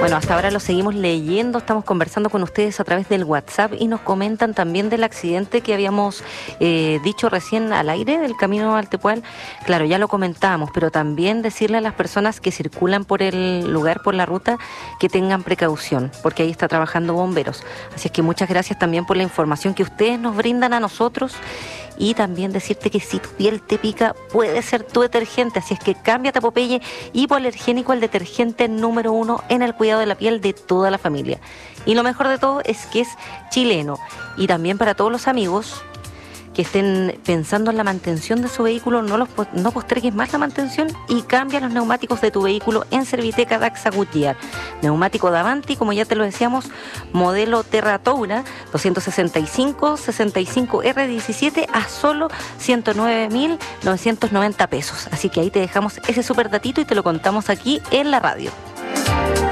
Bueno, hasta ahora lo seguimos leyendo, estamos conversando con ustedes a través del WhatsApp y nos comentan también del accidente que habíamos dicho recién al aire, del camino al Tepual. Claro, ya lo comentábamos, pero también decirle a las personas que circulan por el lugar, por la ruta, que tengan precaución, porque ahí está trabajando bomberos. Así es que muchas gracias también por la información que ustedes nos brindan a nosotros. Y también decirte que si tu piel te pica, puede ser tu detergente. Así es que cámbiate a Popeye Hipoalergénico, el detergente número 1 en el cuidado de la piel de toda la familia. Y lo mejor de todo es que es chileno. Y también para todos los amigos que estén pensando en la mantención de su vehículo, no postergues más la mantención y cambia los neumáticos de tu vehículo en Serviteca Daxa Goodyear. Neumático Davanti, como ya te lo decíamos, modelo Terra Toura 265-65R17 a solo 109.990 pesos. Así que ahí te dejamos ese súper datito y te lo contamos aquí en la radio.